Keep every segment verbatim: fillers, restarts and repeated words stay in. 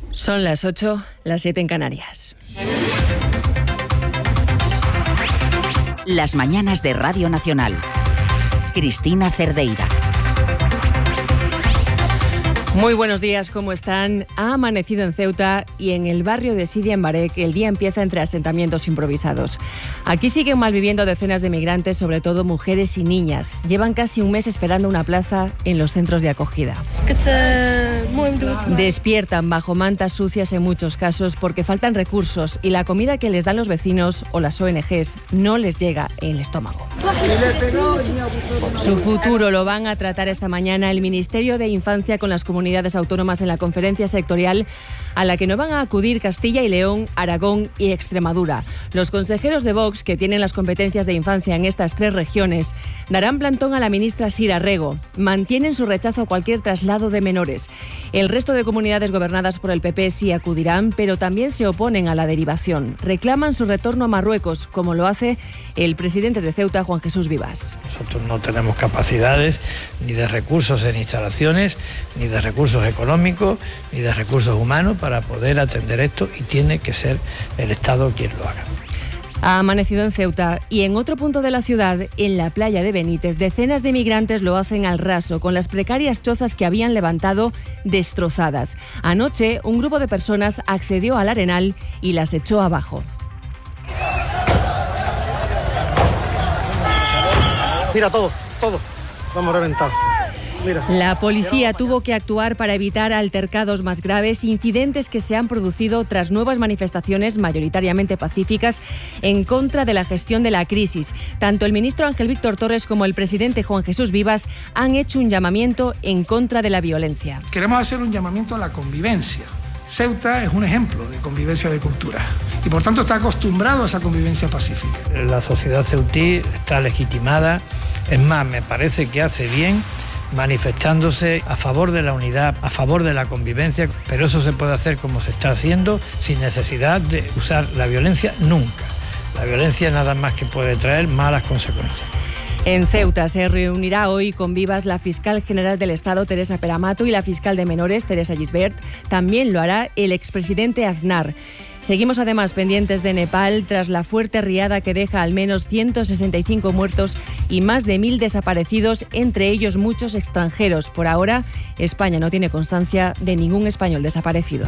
Son las ocho, las siete en Canarias. Las mañanas de Radio Nacional. Cristina Cerdeira. Muy buenos días, ¿cómo están? Ha amanecido en Ceuta y en el barrio de Sidia en Barec el día empieza entre asentamientos improvisados. Aquí siguen malviviendo decenas de migrantes, sobre todo mujeres y niñas. Llevan casi un mes esperando una plaza en los centros de acogida. Despiertan bajo mantas sucias en muchos casos porque faltan recursos y la comida que les dan los vecinos o las O N Ges no les llega en el estómago. Su futuro lo van a tratar esta mañana el Ministerio de Infancia con las comunidades autónomas en la conferencia sectorial a la que no van a acudir Castilla y León, Aragón y Extremadura. Los consejeros de Vox, que tienen las competencias de infancia en estas tres regiones, darán plantón a la ministra Sira Rego. Mantienen su rechazo a cualquier traslado de menores. El resto de comunidades gobernadas por el P P sí acudirán, pero también se oponen a la derivación. Reclaman su retorno a Marruecos, como lo hace el presidente de Ceuta, Juan Jesús Vivas. Nosotros no tenemos capacidades ni de recursos en instalaciones, ni de recursos económicos, ni de recursos humanos para poder atender esto, y tiene que ser el Estado quien lo haga. Ha amanecido en Ceuta y en otro punto de la ciudad, en la playa de Benítez, decenas de migrantes lo hacen al raso, con las precarias chozas que habían levantado destrozadas. Anoche, un grupo de personas accedió al arenal y las echó abajo. Mira todo, todo, vamos reventados. Mira. La policía tuvo que actuar para evitar altercados más graves, incidentes que se han producido tras nuevas manifestaciones mayoritariamente pacíficas en contra de la gestión de la crisis. Tanto el ministro Ángel Víctor Torres como el presidente Juan Jesús Vivas han hecho un llamamiento en contra de la violencia. Queremos hacer un llamamiento a la convivencia. Ceuta es un ejemplo de convivencia de cultura y por tanto está acostumbrado a esa convivencia pacífica. La sociedad ceutí está legitimada, es más, me parece que hace bien manifestándose a favor de la unidad, a favor de la convivencia, pero eso se puede hacer como se está haciendo, sin necesidad de usar la violencia nunca. La violencia nada más que puede traer malas consecuencias. En Ceuta se reunirá hoy con Vivas la fiscal general del Estado, Teresa Peramato, y la fiscal de menores, Teresa Gisbert. También lo hará el expresidente Aznar. Seguimos además pendientes de Nepal tras la fuerte riada que deja al menos ciento sesenta y cinco muertos y más de mil desaparecidos, entre ellos muchos extranjeros. Por ahora, España no tiene constancia de ningún español desaparecido.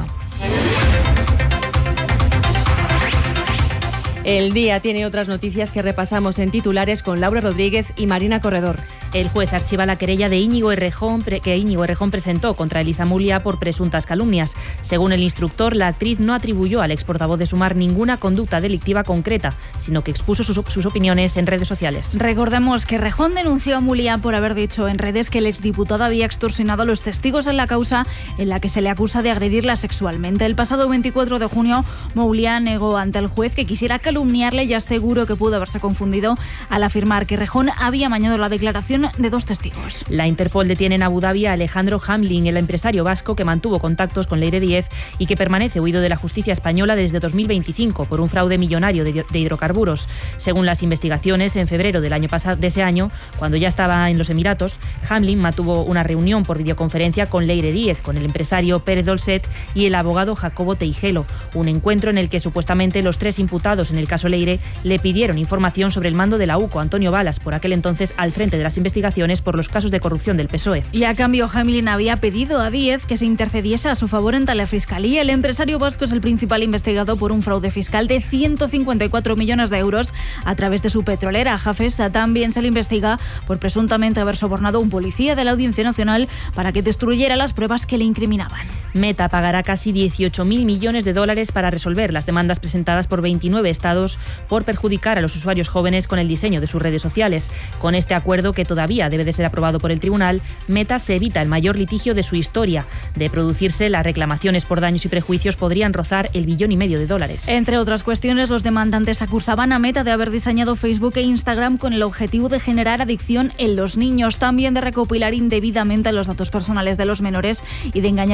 El día tiene otras noticias que repasamos en titulares con Laura Rodríguez y Marina Corredor. El juez archiva la querella de Íñigo Errejón que Íñigo Errejón presentó contra Elisa Mulia por presuntas calumnias. Según el instructor, la actriz no atribuyó al ex portavoz de Sumar ninguna conducta delictiva concreta, sino que expuso sus, sus opiniones en redes sociales. Recordemos que Errejón denunció a Mulia por haber dicho en redes que el exdiputado había extorsionado a los testigos en la causa en la que se le acusa de agredirla sexualmente. El pasado veinticuatro de junio, Mulia negó ante el juez que quisiera calumniarle y aseguró que pudo haberse confundido al afirmar que Errejón había amañado la declaración de dos testigos. La Interpol detiene en Abu Dhabi a Alejandro Hamlin, el empresario vasco que mantuvo contactos con Leire Díez y que permanece huido de la justicia española desde dos mil veinticinco por un fraude millonario de, de hidrocarburos. Según las investigaciones, en febrero del año pasado, de ese año, cuando ya estaba en los Emiratos, Hamlin mantuvo una reunión por videoconferencia con Leire Díez, con el empresario Pérez Dolcet y el abogado Jacobo Teijelo, un encuentro en el que supuestamente los tres imputados en el caso Leire le pidieron información sobre el mando de la U C O, Antonio Balas, por aquel entonces al frente de las investigaciones por los casos de corrupción del P S O E. Y a cambio, Hamlin había pedido a Díez que se intercediese a su favor ante la Fiscalía. El empresario vasco es el principal investigado por un fraude fiscal de ciento cincuenta y cuatro millones de euros a través de su petrolera Jafesa. También se le investiga por presuntamente haber sobornado a un policía de la Audiencia Nacional para que destruyera las pruebas que le incriminaban. Meta pagará casi dieciocho mil millones de dólares para resolver las demandas presentadas por veintinueve estados por perjudicar a los usuarios jóvenes con el diseño de sus redes sociales. Con este acuerdo, que todavía debe de ser aprobado por el tribunal, Meta se evita el mayor litigio de su historia. De producirse, las reclamaciones por daños y prejuicios podrían rozar el billón y medio de dólares. Entre otras cuestiones, los demandantes acusaban a Meta de haber diseñado Facebook e Instagram con el objetivo de generar adicción en los niños, también de recopilar indebidamente los datos personales de los menores y de engañar a los consumidores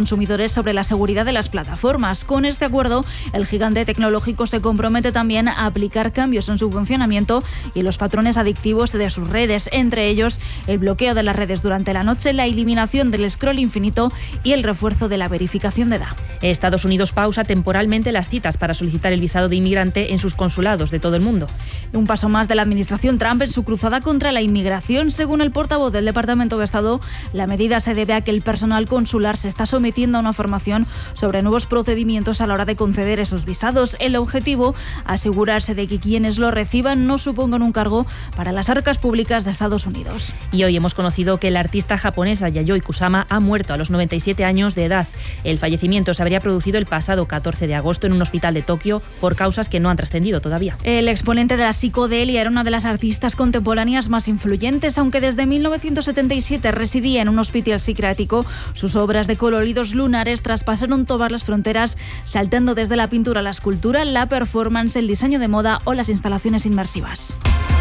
consumidores sobre la seguridad de las plataformas. Con este acuerdo, el gigante tecnológico se compromete también a aplicar cambios en su funcionamiento y en los patrones adictivos de sus redes, entre ellos el bloqueo de las redes durante la noche, la eliminación del scroll infinito y el refuerzo de la verificación de edad. Estados Unidos pausa temporalmente las citas para solicitar el visado de inmigrante en sus consulados de todo el mundo. Un paso más de la administración Trump en su cruzada contra la inmigración. Según el portavoz del Departamento de Estado, la medida se debe a que el personal consular se está sometiendo a una formación sobre nuevos procedimientos a la hora de conceder esos visados. El objetivo, asegurarse de que quienes lo reciban no supongan un cargo para las arcas públicas de Estados Unidos. Y hoy hemos conocido que la artista japonesa Yayoi Kusama ha muerto a los noventa y siete años de edad. El fallecimiento se habría producido el pasado catorce de agosto en un hospital de Tokio por causas que no han trascendido todavía. El exponente de la psicodelia era una de las artistas contemporáneas más influyentes, aunque desde mil novecientos setenta y siete residía en un hospital psiquiátrico. Sus obras de coloridos lunares traspasaron todas las fronteras, saltando desde la pintura a la escultura, la performance, el diseño de moda o las instalaciones inmersivas.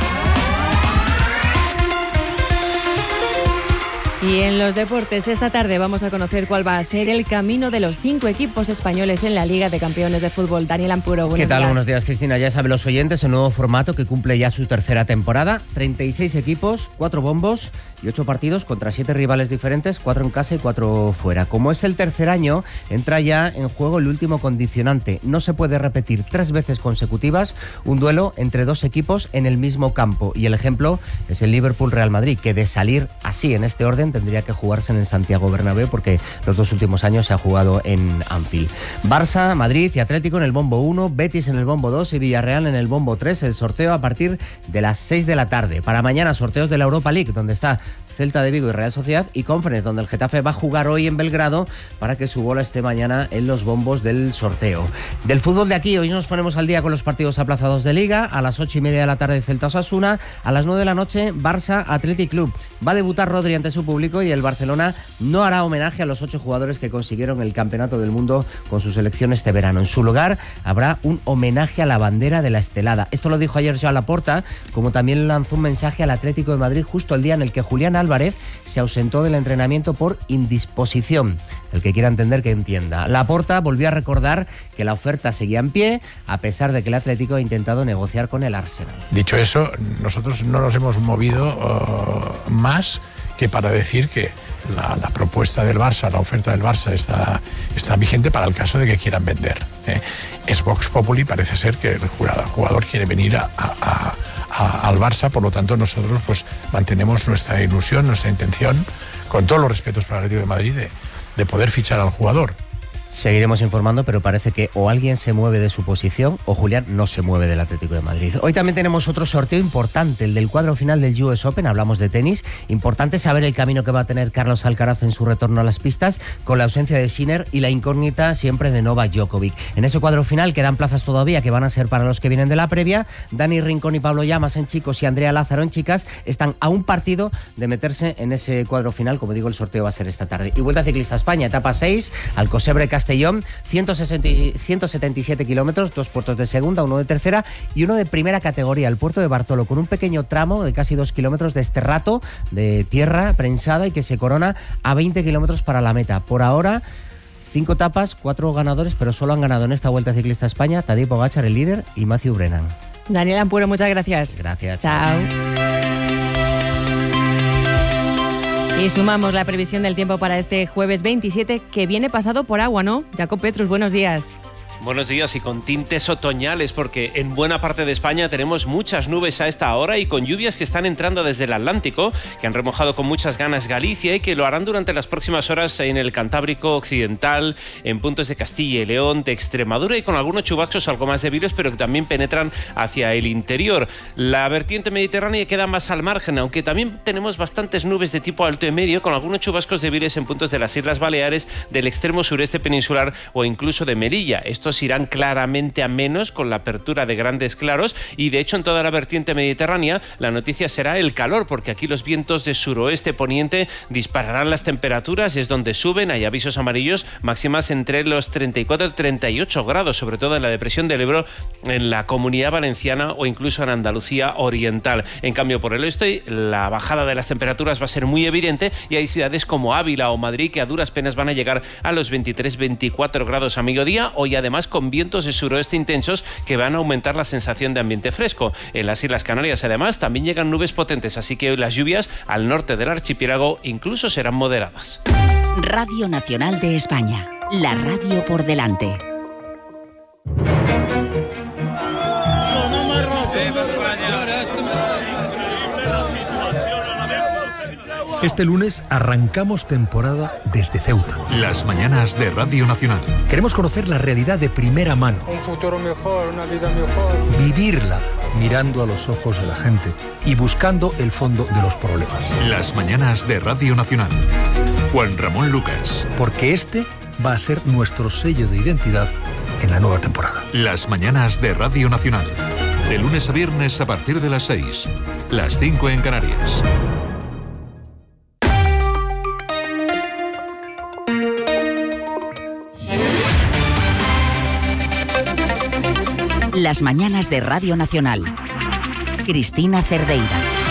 Y en los deportes, esta tarde vamos a conocer cuál va a ser el camino de los cinco equipos españoles en la Liga de Campeones de Fútbol. Daniel Ampuro, buenos ¿Qué tal? días. Buenos días, Cristina. Ya saben los oyentes, el nuevo formato que cumple ya su tercera temporada. treinta y seis equipos, cuatro bombos y ocho partidos contra siete rivales diferentes, cuatro en casa y cuatro fuera. Como es el tercer año, entra ya en juego el último condicionante. No se puede repetir tres veces consecutivas un duelo entre dos equipos en el mismo campo. Y el ejemplo es el Liverpool-Real Madrid, que de salir así en este orden tendría que jugarse en el Santiago Bernabéu porque los dos últimos años se ha jugado en Anfield. Barça, Madrid y Atlético en el bombo uno, Betis en el bombo dos y Villarreal en el bombo tres. El sorteo a partir de las seis de la tarde. Para mañana, sorteos de la Europa League, donde está Celta de Vigo y Real Sociedad, y Conference, donde el Getafe va a jugar hoy en Belgrado para que su bola esté mañana en los bombos del sorteo. Del fútbol de aquí, hoy nos ponemos al día con los partidos aplazados de Liga. A las ocho y media de la tarde, Celta Osasuna. A las nueve de la noche, Barça Athletic Club. Va a debutar Rodri ante su público y el Barcelona no hará homenaje a los ocho jugadores que consiguieron el Campeonato del Mundo con su selección este verano. En su lugar, habrá un homenaje a la bandera de la estelada. Esto lo dijo ayer Joan Laporta, como también lanzó un mensaje al Atlético de Madrid justo el día en el que Julián Álvarez se ausentó del entrenamiento por indisposición. El que quiera entender, que entienda. Laporta volvió a recordar que la oferta seguía en pie, a pesar de que el Atlético ha intentado negociar con el Arsenal. Dicho eso, nosotros no nos hemos movido uh, más que para decir que la, la propuesta del Barça, la oferta del Barça está, está vigente para el caso de que quieran vender. ¿eh? Es Vox Populi, parece ser que el jugador quiere venir a, a, a, al Barça, por lo tanto nosotros pues mantenemos nuestra ilusión, nuestra intención, con todos los respetos para el Atlético de Madrid, de, de poder fichar al jugador. Seguiremos informando, pero parece que o alguien se mueve de su posición o Julián no se mueve del Atlético de Madrid. Hoy también tenemos otro sorteo importante, el del cuadro final del U S Open. Hablamos de tenis. Importante saber el camino que va a tener Carlos Alcaraz en su retorno a las pistas, con la ausencia de Sinner y la incógnita siempre de Novak Djokovic. En ese cuadro final quedan plazas todavía que van a ser para los que vienen de la previa. Dani Rincón y Pablo Llamas en chicos y Andrea Lázaro en chicas están a un partido de meterse en ese cuadro final. Como digo, el sorteo va a ser esta tarde. Y Vuelta Ciclista España, etapa seis, Alcosebre Castellón, ciento setenta y siete kilómetros, dos puertos de segunda, uno de tercera y uno de primera categoría, el puerto de Bartolo, con un pequeño tramo de casi dos kilómetros de esterrato de tierra prensada y que se corona a veinte kilómetros para la meta. Por ahora, cinco etapas, cuatro ganadores, pero solo han ganado en esta Vuelta Ciclista España Tadej Pogačar, el líder, y Matthew Brennan. Daniel Ampuro, muchas gracias. Gracias. Chao. Y sumamos la previsión del tiempo para este jueves veintisiete, que viene pasado por agua, ¿no? Jacob Petrus, buenos días. Buenos días, y con tintes otoñales, porque en buena parte de España tenemos muchas nubes a esta hora y con lluvias que están entrando desde el Atlántico, que han remojado con muchas ganas Galicia y que lo harán durante las próximas horas en el Cantábrico Occidental, en puntos de Castilla y León, de Extremadura y con algunos chubascos algo más débiles, pero que también penetran hacia el interior. La vertiente mediterránea queda más al margen, aunque también tenemos bastantes nubes de tipo alto y medio, con algunos chubascos débiles en puntos de las Islas Baleares, del extremo sureste peninsular o incluso de Melilla. Esto estos irán claramente a menos con la apertura de grandes claros y de hecho en toda la vertiente mediterránea la noticia será el calor, porque aquí los vientos de suroeste poniente dispararán las temperaturas y es donde suben, hay avisos amarillos, máximas entre los treinta y cuatro y treinta y ocho grados, sobre todo en la depresión del Ebro, en la Comunidad Valenciana o incluso en Andalucía Oriental. En cambio, por el oeste, la bajada de las temperaturas va a ser muy evidente y hay ciudades como Ávila o Madrid que a duras penas van a llegar a los veintitrés a veinticuatro grados a mediodía, hoy además con vientos de suroeste intensos que van a aumentar la sensación de ambiente fresco. En las Islas Canarias, además, también llegan nubes potentes, así que hoy las lluvias al norte del archipiélago incluso serán moderadas. Radio Nacional de España, la radio por delante. Este lunes arrancamos temporada desde Ceuta. Las mañanas de Radio Nacional. Queremos conocer la realidad de primera mano. Un futuro mejor, una vida mejor. Vivirla mirando a los ojos de la gente y buscando el fondo de los problemas. Las mañanas de Radio Nacional. Juan Ramón Lucas. Porque este va a ser nuestro sello de identidad en la nueva temporada. Las mañanas de Radio Nacional. De lunes a viernes a partir de las seis. Las cinco en Canarias. Las mañanas de Radio Nacional. Cristina Cerdeira.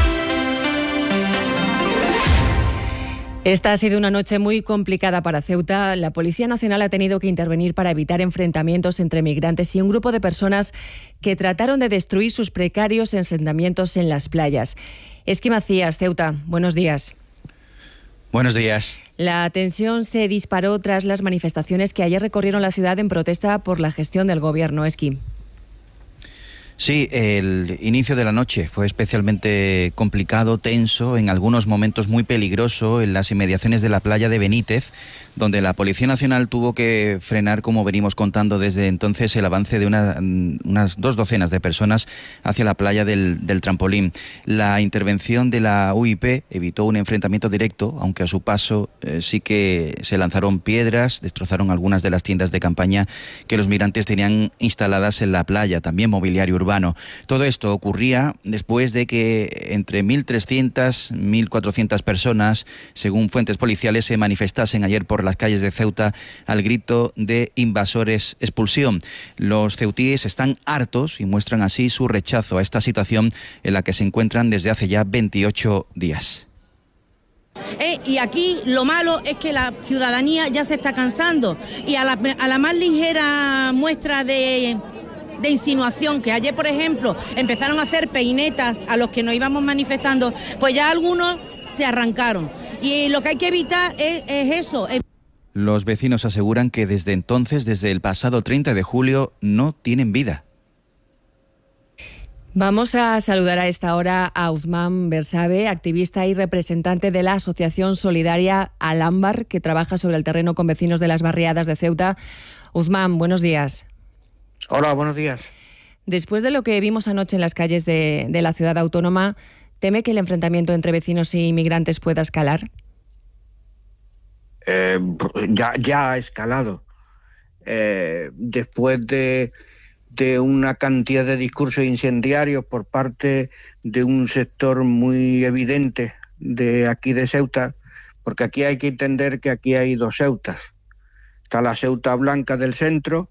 Esta ha sido una noche muy complicada para Ceuta. La Policía Nacional ha tenido que intervenir para evitar enfrentamientos entre migrantes y un grupo de personas que trataron de destruir sus precarios asentamientos en las playas. Esqui Macías, Ceuta, buenos días. Buenos días. La tensión se disparó tras las manifestaciones que ayer recorrieron la ciudad en protesta por la gestión del gobierno. Esqui. Sí, el inicio de la noche fue especialmente complicado, tenso, en algunos momentos muy peligroso en las inmediaciones de la playa de Benítez, donde la Policía Nacional tuvo que frenar, como venimos contando desde entonces, el avance de una, unas dos docenas de personas hacia la playa del, del Trampolín. La intervención de la U I P evitó un enfrentamiento directo, aunque a su paso eh, sí que se lanzaron piedras, destrozaron algunas de las tiendas de campaña que los migrantes tenían instaladas en la playa, también mobiliario urbano. Todo esto ocurría después de que entre mil trescientas, mil cuatrocientas personas, según fuentes policiales, se manifestasen ayer por las calles de Ceuta al grito de invasores, expulsión. Los ceutíes están hartos y muestran así su rechazo a esta situación en la que se encuentran desde hace ya veintiocho días. Eh, y aquí lo malo es que la ciudadanía ya se está cansando y a la, a la más ligera muestra de... de insinuación, que ayer, por ejemplo, empezaron a hacer peinetas a los que nos íbamos manifestando, pues ya algunos se arrancaron. Y lo que hay que evitar es, es eso. Los vecinos aseguran que desde entonces, desde el pasado treinta de julio, no tienen vida. Vamos a saludar a esta hora a Uzman Bersabe, activista y representante de la Asociación Solidaria Alámbar, que trabaja sobre el terreno con vecinos de las barriadas de Ceuta. Uzman, buenos días. Hola, buenos días. Después de lo que vimos anoche en las calles de, de la ciudad autónoma, ¿teme que el enfrentamiento entre vecinos y inmigrantes pueda escalar? Eh, ya, ya ha escalado. Eh, después de, de una cantidad de discursos incendiarios por parte de un sector muy evidente de aquí de Ceuta, porque aquí hay que entender que aquí hay dos Ceutas. Está la Ceuta blanca del centro,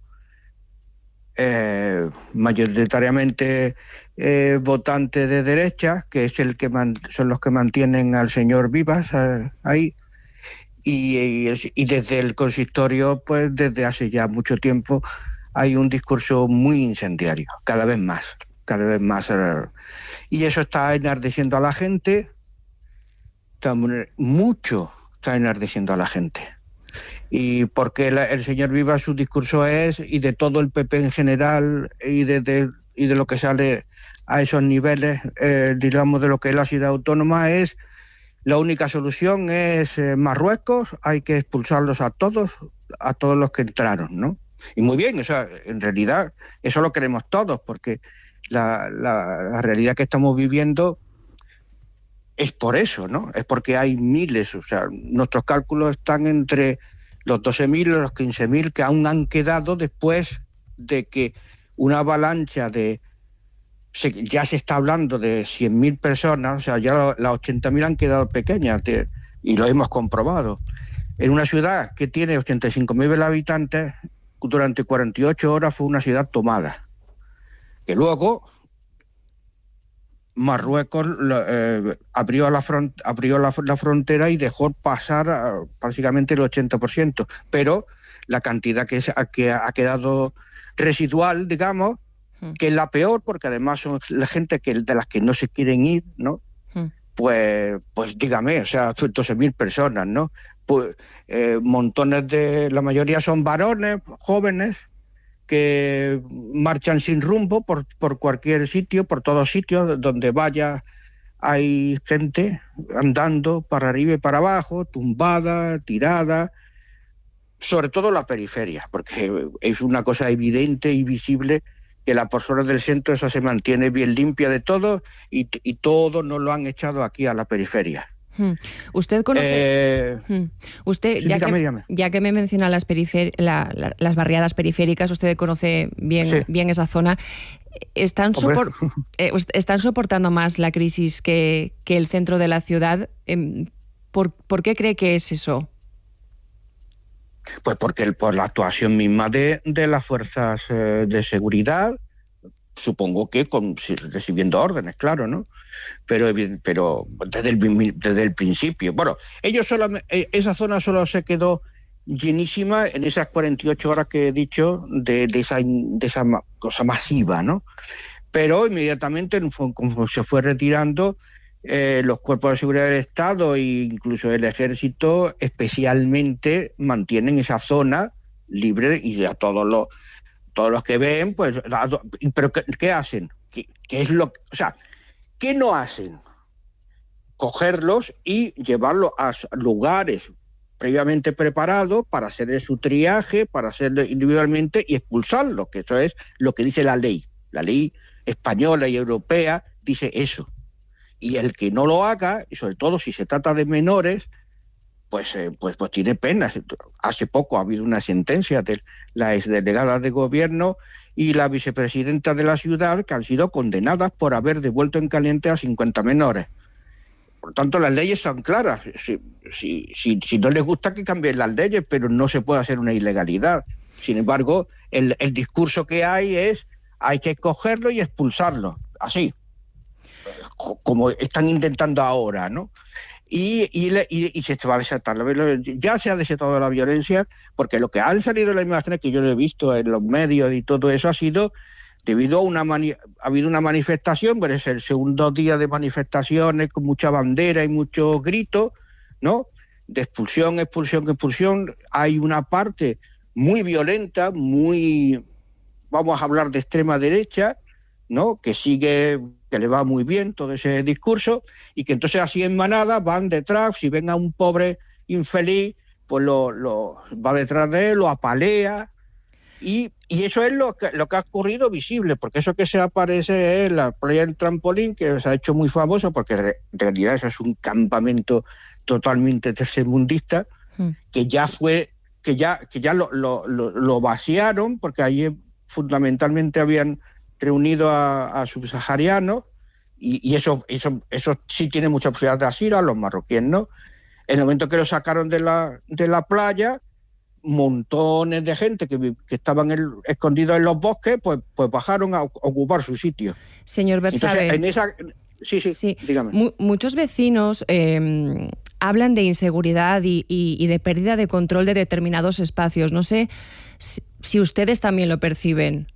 Eh, mayoritariamente eh, votante de derecha, que es el que man, son los que mantienen al señor Vivas eh, ahí, y, y, y desde el consistorio, pues desde hace ya mucho tiempo hay un discurso muy incendiario, cada vez más, cada vez más, eh, y eso está enardeciendo a la gente, está mucho está enardeciendo a la gente. Y porque la, el señor Vivas, su discurso es, y de todo el P P en general, y de, de, y de lo que sale a esos niveles, eh, digamos, de lo que es la ciudad autónoma, es la única solución es eh, Marruecos, hay que expulsarlos a todos, a todos los que entraron, ¿no? Y muy bien, o sea, en realidad eso lo queremos todos, porque la, la, la realidad que estamos viviendo es por eso, ¿no? Es porque hay miles, o sea, nuestros cálculos están entre los doce mil y los quince mil que aún han quedado después de que una avalancha de... Se, ya se está hablando de cien mil personas, o sea, ya las ochenta mil han quedado pequeñas, de, y lo hemos comprobado. En una ciudad que tiene ochenta y cinco mil habitantes, durante cuarenta y ocho horas fue una ciudad tomada. Que luego Marruecos eh, abrió, la, front, abrió la, la frontera y dejó pasar a, prácticamente el ochenta por ciento, pero la cantidad que, que ha quedado residual, digamos, hmm. que es la peor, porque además son la gente que, de las que no se quieren ir, ¿no? Hmm. Pues, pues dígame, o sea, doce mil personas, ¿no? Pues eh, montones de, la mayoría son varones, jóvenes, que marchan sin rumbo por, por cualquier sitio, por todos sitios donde vaya hay gente andando para arriba y para abajo, tumbada, tirada, sobre todo la periferia, porque es una cosa evidente y visible que la persona del centro esa se mantiene bien limpia de todo y, y todo no lo han echado aquí a la periferia. Hmm. Usted conoce, eh, hmm. usted sí, ya, dígame, que, dígame. ya que me menciona las perifer la, la, las barriadas periféricas, usted conoce bien, sí. bien esa zona. ¿Están, sopor eh, ¿Están soportando más la crisis que, que el centro de la ciudad? ¿Por, ¿por qué cree que es eso? Pues porque por la actuación misma de, de las fuerzas eh, de seguridad, supongo que con, recibiendo órdenes, claro, ¿no? Pero, pero desde, el, desde el principio. Bueno, ellos solamente, esa zona solo se quedó llenísima en esas cuarenta y ocho horas que he dicho de, de, esa, de esa cosa masiva, ¿no? Pero inmediatamente, como se fue retirando, eh, los cuerpos de seguridad del Estado e incluso el Ejército especialmente mantienen esa zona libre y a todos los todos los que ven, pues, pero ¿qué, qué hacen? ¿Qué, qué es lo, o sea, ¿qué no hacen? Cogerlos y llevarlos a lugares previamente preparados para hacer su triaje, para hacerlo individualmente y expulsarlos, que eso es lo que dice la ley. La ley española y europea dice eso. Y el que no lo haga, y sobre todo si se trata de menores, Pues, eh, pues, pues tiene penas. Hace poco ha habido una sentencia de la exdelegada de gobierno y la vicepresidenta de la ciudad que han sido condenadas por haber devuelto en caliente a cincuenta menores. Por tanto, las leyes son claras. Si, si, si, si no les gusta que cambien las leyes, pero no se puede hacer una ilegalidad. Sin embargo, el, el discurso que hay es hay que cogerlo y expulsarlo. Así. Como están intentando ahora, ¿no? Y, y, y, y se va a desatar. Ya se ha desatado la violencia, porque lo que han salido en las imágenes que yo lo he visto en los medios y todo eso ha sido debido a una mani ha habido una manifestación, pero es el segundo día de manifestaciones con mucha bandera y mucho grito, ¿no? De expulsión, expulsión, expulsión. Hay una parte muy violenta, muy, vamos a hablar de extrema derecha, ¿no? Que sigue, que le va muy bien todo ese discurso, y que entonces así en manada van detrás, si ven a un pobre infeliz, pues lo, lo va detrás de él, lo apalea, y, y eso es lo que, lo que ha ocurrido visible, porque eso que se aparece es la playa del Trampolín, que se ha hecho muy famoso, porque en realidad eso es un campamento totalmente tercermundista, mm. que ya fue, que ya, que ya lo, lo, lo, lo vaciaron, porque allí fundamentalmente habían reunido a, a subsaharianos, y, y eso, eso, eso sí tiene mucha posibilidad de asilo, a los marroquíes, ¿no? En el momento que lo sacaron de la, de la playa, montones de gente que, que estaban el, escondidos en los bosques, pues, pues bajaron a ocupar su sitio. Señor Bersabe, en esa, sí, sí, sí, dígame. Mu muchos vecinos eh, hablan de inseguridad y, y, y de pérdida de control de determinados espacios. No sé si, si ustedes también lo perciben.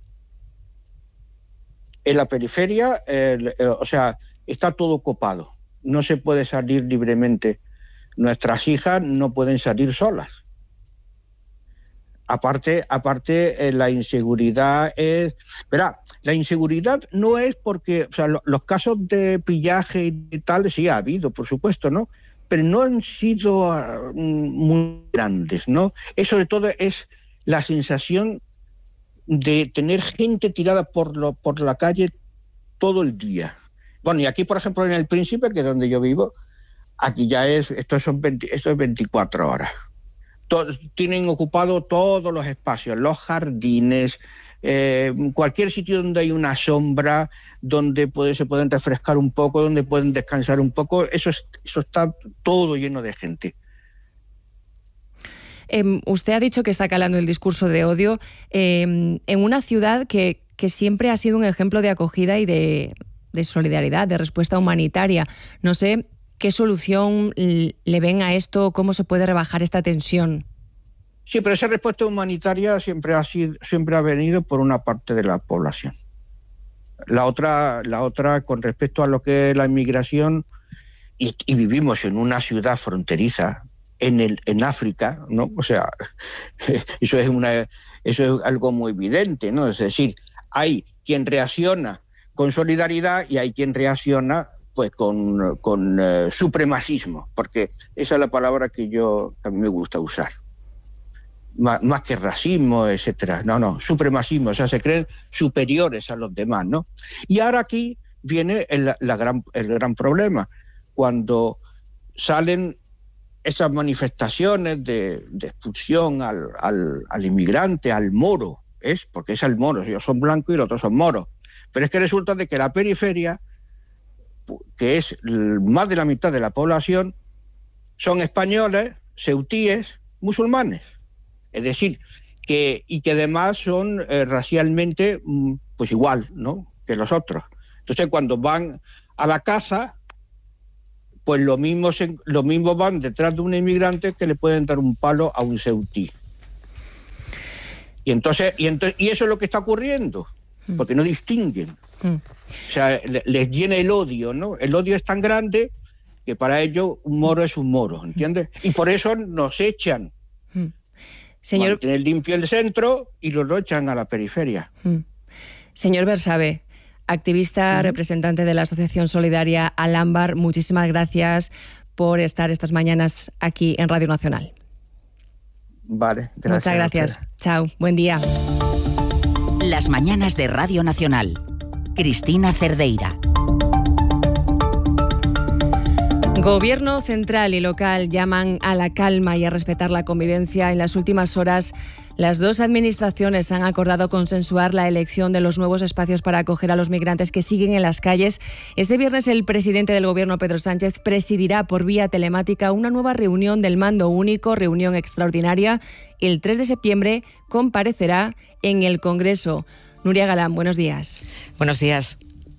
En la periferia, eh, eh, o sea, está todo copado. No se puede salir libremente. Nuestras hijas no pueden salir solas. Aparte, aparte eh, la inseguridad es... Verá, la inseguridad no es porque... O sea, lo, los casos de pillaje y tal sí ha habido, por supuesto, ¿no? Pero no han sido uh, muy grandes, ¿no? Eso sobre todo es la sensación de tener gente tirada por, lo, por la calle todo el día. Bueno, y aquí, por ejemplo, en el Príncipe, que es donde yo vivo, aquí ya es, esto, son veinte, esto es veinticuatro horas. Todos, tienen ocupado todos los espacios, los jardines, eh, cualquier sitio donde hay una sombra, donde puede, se pueden refrescar un poco, donde pueden descansar un poco, eso, es, eso está todo lleno de gente. Eh, usted ha dicho que está calando el discurso de odio eh, en una ciudad que, que siempre ha sido un ejemplo de acogida y de, de solidaridad, de respuesta humanitaria. No sé qué solución le ven a esto, cómo se puede rebajar esta tensión. Sí, pero esa respuesta humanitaria siempre ha sido, siempre ha venido por una parte de la población. La otra, la otra con respecto a lo que es la inmigración, y, y vivimos en una ciudad fronteriza, en el, en África, ¿no? O sea, eso es una, eso es algo muy evidente, ¿no? Es decir, hay quien reacciona con solidaridad y hay quien reacciona pues con, con uh, supremacismo, porque esa es la palabra que yo que a mí me gusta usar. Más, más que racismo, etcétera. No, no, supremacismo, o sea, se creen superiores a los demás, ¿no? Y ahora aquí viene el, la gran, el gran problema, cuando salen esas manifestaciones de, de expulsión al, al, al inmigrante, al moro, es porque es el moro, ellos son blancos y los otros son moros. Pero es que resulta de que la periferia, que es más de la mitad de la población, son españoles, ceutíes, musulmanes. Es decir, que y que además son eh, racialmente pues igual, ¿no?, que los otros. Entonces, cuando van a la casa, pues lo mismo, se, lo mismo van detrás de un inmigrante que le pueden dar un palo a un ceutí. Y entonces, y entonces, y eso es lo que está ocurriendo, porque no distinguen. Mm. O sea, le, les llena el odio, ¿no? El odio es tan grande que para ellos un moro es un moro, ¿entiendes? Y por eso nos echan. Mm. Señor... Mantener limpio el centro y lo echan a la periferia. Mm. Señor Bersabe, activista, uh-huh. representante de la Asociación Solidaria Alámbar, muchísimas gracias por estar estas mañanas aquí en Radio Nacional. Vale, gracias. Muchas gracias. Chao, buen día. Las mañanas de Radio Nacional. Cristina Cerdeira. Gobierno central y local llaman a la calma y a respetar la convivencia. En las últimas horas, las dos administraciones han acordado consensuar la elección de los nuevos espacios para acoger a los migrantes que siguen en las calles. Este viernes, el presidente del Gobierno, Pedro Sánchez, presidirá por vía telemática una nueva reunión del Mando Único, reunión extraordinaria. El tres de septiembre comparecerá en el Congreso. Nuria Galán, buenos días. Buenos días.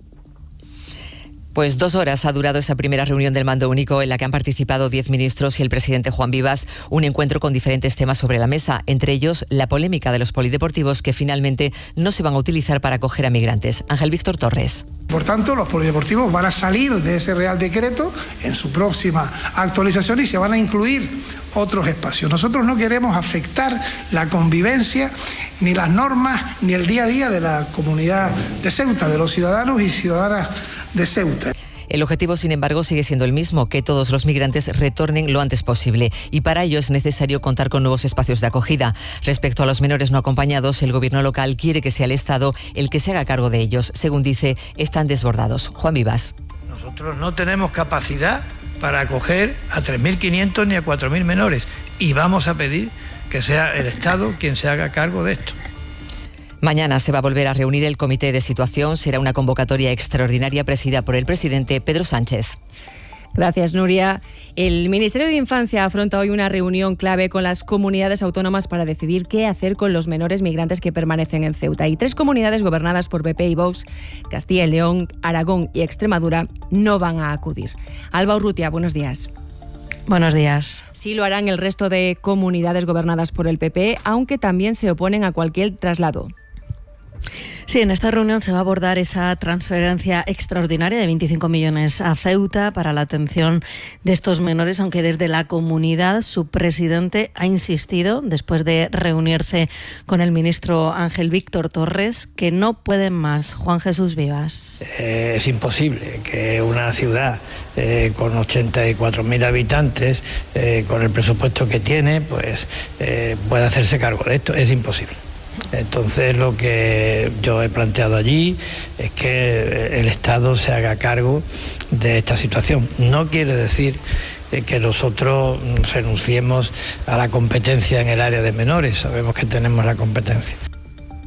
Pues dos horas ha durado esa primera reunión del Mando Único en la que han participado diez ministros y el presidente Juan Vivas, un encuentro con diferentes temas sobre la mesa, entre ellos la polémica de los polideportivos que finalmente no se van a utilizar para acoger a migrantes. Ángel Víctor Torres. Por tanto, los polideportivos van a salir de ese Real Decreto en su próxima actualización y se van a incluir otros espacios. Nosotros no queremos afectar la convivencia, ni las normas, ni el día a día de la comunidad de Ceuta, de los ciudadanos y ciudadanas de Ceuta. El objetivo, sin embargo, sigue siendo el mismo, que todos los migrantes retornen lo antes posible, y para ello es necesario contar con nuevos espacios de acogida. Respecto a los menores no acompañados, el gobierno local quiere que sea el Estado el que se haga cargo de ellos. Según dice, están desbordados. Juan Vivas. Nosotros no tenemos capacidad para acoger a tres mil quinientos ni a cuatro mil menores, y vamos a pedir que sea el Estado quien se haga cargo de esto. Mañana se va a volver a reunir el comité de situación. Será una convocatoria extraordinaria presidida por el presidente Pedro Sánchez. Gracias, Nuria. El Ministerio de Infancia afronta hoy una reunión clave con las comunidades autónomas para decidir qué hacer con los menores migrantes que permanecen en Ceuta. Y tres comunidades gobernadas por P P y Vox, Castilla y León, Aragón y Extremadura, no van a acudir. Alba Urrutia, buenos días. Buenos días. Sí lo harán el resto de comunidades gobernadas por el P P, aunque también se oponen a cualquier traslado. Sí, en esta reunión se va a abordar esa transferencia extraordinaria de veinticinco millones a Ceuta para la atención de estos menores, aunque desde la comunidad su presidente ha insistido, después de reunirse con el ministro Ángel Víctor Torres, que no pueden más. Juan Jesús Vivas. Eh, es imposible que una ciudad eh, con ochenta y cuatro mil habitantes, eh, con el presupuesto que tiene, pues eh, pueda hacerse cargo de esto. Es imposible. Entonces lo que yo he planteado allí es que el Estado se haga cargo de esta situación. No quiere decir que nosotros renunciemos a la competencia en el área de menores, sabemos que tenemos la competencia.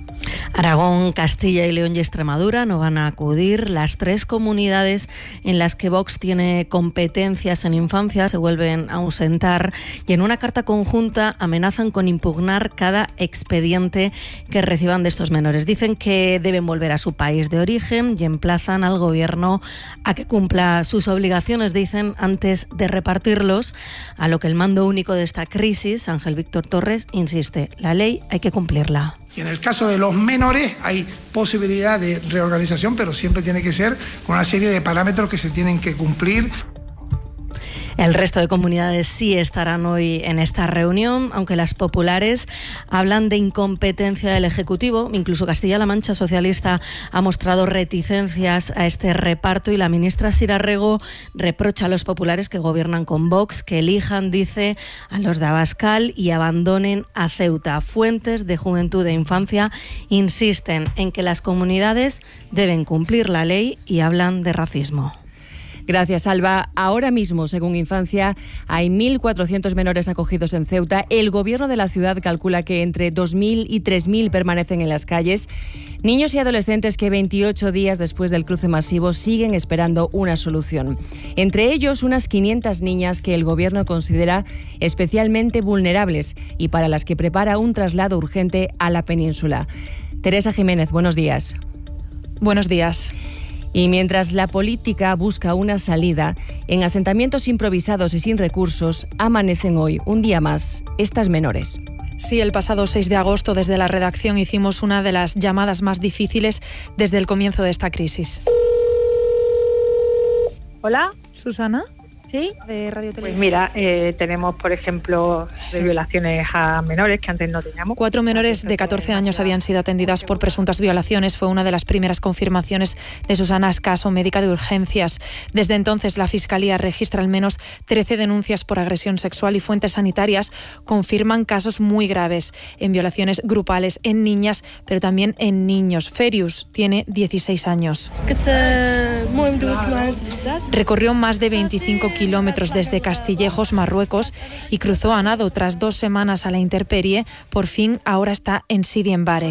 Aragón, Castilla y León y Extremadura no van a acudir. Las tres comunidades en las que Vox tiene competencias en infancia se vuelven a ausentar y en una carta conjunta amenazan con impugnar cada expediente que reciban de estos menores. Dicen que deben volver a su país de origen y emplazan al Gobierno a que cumpla sus obligaciones, dicen, antes de repartirlos, a lo que el mando único de esta crisis, Ángel Víctor Torres, insiste: la ley hay que cumplirla. Y en el caso de los menores hay posibilidad de reorganización, pero siempre tiene que ser con una serie de parámetros que se tienen que cumplir. El resto de comunidades sí estarán hoy en esta reunión, aunque las populares hablan de incompetencia del Ejecutivo. Incluso Castilla-La Mancha Socialista ha mostrado reticencias a este reparto y la ministra Sira Rego reprocha a los populares que gobiernan con Vox que elijan, dice, a los de Abascal y abandonen a Ceuta. Fuentes de Juventud e Infancia insisten en que las comunidades deben cumplir la ley y hablan de racismo. Gracias, Alba. Ahora mismo, según Infancia, hay mil cuatrocientos menores acogidos en Ceuta. El gobierno de la ciudad calcula que entre dos mil y tres mil permanecen en las calles. Niños y adolescentes que veintiocho días después del cruce masivo siguen esperando una solución. Entre ellos, unas quinientas niñas que el gobierno considera especialmente vulnerables y para las que prepara un traslado urgente a la península. Teresa Jiménez, buenos días. Buenos días. Y mientras la política busca una salida, en asentamientos improvisados y sin recursos, amanecen hoy, un día más, estas menores. Sí, el pasado seis de agosto, desde la redacción, hicimos una de las llamadas más difíciles desde el comienzo de esta crisis. Hola. ¿Susana? Sí, de Radio Televisión. Pues mira, eh, tenemos, por ejemplo, de violaciones a menores que antes no teníamos. Cuatro menores de catorce años habían sido atendidas por presuntas violaciones. Fue una de las primeras confirmaciones de Susana Escaso, médica de urgencias. Desde entonces, la Fiscalía registra al menos trece denuncias por agresión sexual y fuentes sanitarias confirman casos muy graves en violaciones grupales en niñas, pero también en niños. Ferius tiene dieciséis años. Recorrió más de veinticinco kilómetros desde Castillejos, Marruecos, y cruzó a nado. Tras dos semanas a la intemperie, por fin ahora está en Sidi en Barek.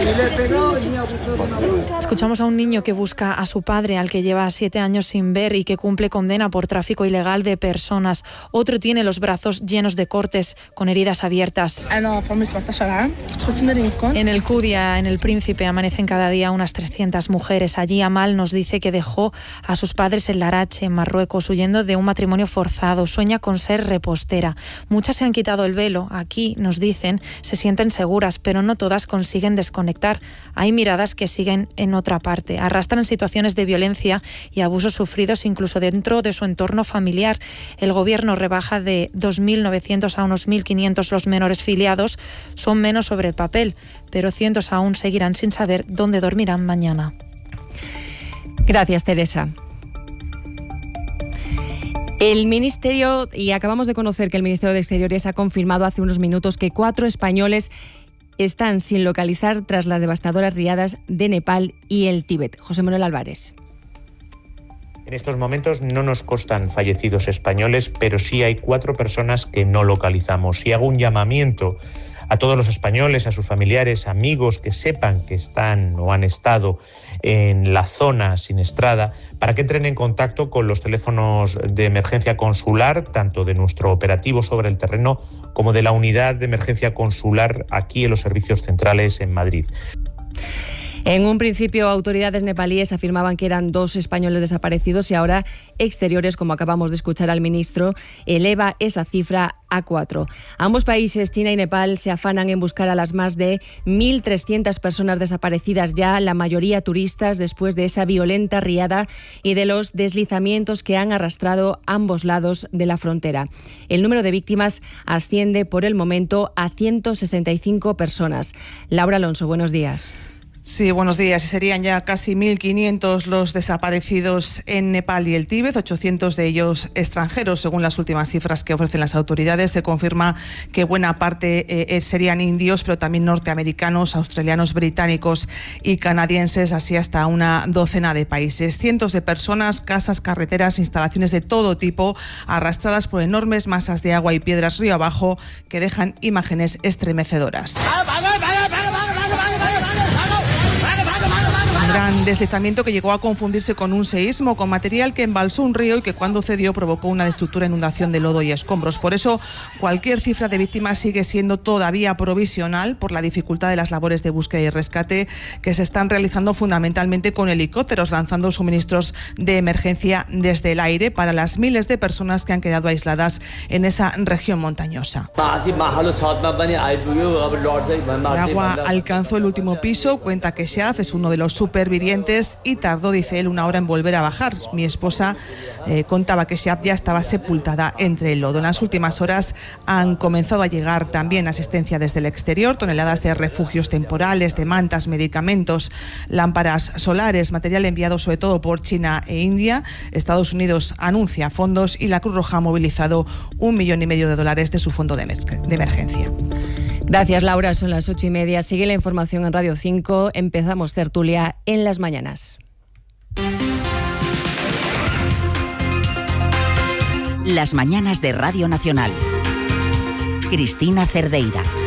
Escuchamos a un niño que busca a su padre, al que lleva siete años sin ver y que cumple condena por tráfico ilegal de personas. Otro tiene los brazos llenos de cortes, con heridas abiertas. En el Cudia, en el Príncipe, amanecen cada día unas trescientas mujeres. Allí Amal nos dice que dejó a sus padres en Larache, en Marruecos, huyendo de un matrimonio forzado. Sueña con ser repostera. Muchas se han quitado el velo. Aquí, nos dicen, se sienten seguras, pero no todas consiguen desconectar. Hay miradas que siguen en otra parte. Arrastran situaciones de violencia y abusos sufridos incluso dentro de su entorno familiar. El gobierno rebaja de dos mil novecientos a unos mil quinientos los menores filiados. Son menos sobre el papel, pero cientos aún seguirán sin saber dónde dormirán mañana. Gracias, Teresa. El Ministerio, y acabamos de conocer que el Ministerio de Exteriores ha confirmado hace unos minutos que cuatro españoles están sin localizar tras las devastadoras riadas de Nepal y el Tíbet. José Manuel Álvarez. En estos momentos no nos constan fallecidos españoles, pero sí hay cuatro personas que no localizamos. Y hago un llamamiento a todos los españoles, a sus familiares, amigos que sepan que están o han estado en la zona siniestrada, para que entren en contacto con los teléfonos de emergencia consular, tanto de nuestro operativo sobre el terreno como de la unidad de emergencia consular aquí en los servicios centrales en Madrid. En un principio, autoridades nepalíes afirmaban que eran dos españoles desaparecidos y ahora Exteriores, como acabamos de escuchar al ministro, eleva esa cifra a cuatro. Ambos países, China y Nepal, se afanan en buscar a las más de mil trescientas personas desaparecidas ya, la mayoría turistas, después de esa violenta riada y de los deslizamientos que han arrastrado ambos lados de la frontera. El número de víctimas asciende por el momento a ciento sesenta y cinco personas. Laura Alonso, buenos días. Sí, buenos días. Y serían ya casi mil quinientos los desaparecidos en Nepal y el Tíbet, ochocientos de ellos extranjeros. Según las últimas cifras que ofrecen las autoridades, se confirma que buena parte eh, serían indios, pero también norteamericanos, australianos, británicos y canadienses, así hasta una docena de países. Cientos de personas, casas, carreteras, instalaciones de todo tipo, arrastradas por enormes masas de agua y piedras río abajo que dejan imágenes estremecedoras. gran deslizamiento que llegó a confundirse con un seísmo, con material que embalsó un río y que cuando cedió provocó una destructura, inundación de lodo y escombros. Por eso, cualquier cifra de víctimas sigue siendo todavía provisional por la dificultad de las labores de búsqueda y rescate que se están realizando fundamentalmente con helicópteros, lanzando suministros de emergencia desde el aire para las miles de personas que han quedado aisladas en esa región montañosa. El agua alcanzó el último piso, cuenta que Shaf es uno de los supervivientes y tardó, dice él, una hora en volver a bajar. Mi esposa eh, contaba que Shaf ya estaba sepultada entre el lodo. En las últimas horas han comenzado a llegar también asistencia desde el exterior, toneladas de refugios temporales, de mantas, medicamentos, lámparas solares, material enviado sobre todo por China e India. Estados Unidos anuncia fondos y la Cruz Roja ha movilizado un millón y medio de dólares de su fondo de, de emergencia. Gracias, Laura. Son las ocho y media. Sigue la información en Radio cinco. Empezamos tertulia en las mañanas. Las mañanas de Radio Nacional. Cristina Cerdeira.